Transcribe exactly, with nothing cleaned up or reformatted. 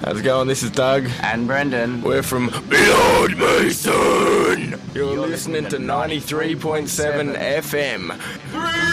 How's it going? This is Doug. And Brendan. We're from Beyond Mason. You're, You're listening, listening to ninety-three point seven F M.